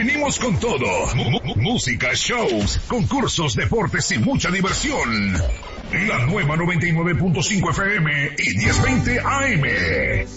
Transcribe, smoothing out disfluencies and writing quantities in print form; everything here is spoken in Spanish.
venimos con todo. Música, shows, concursos, deportes y mucha diversión. La nueva 99.5 FM y 1020 AM.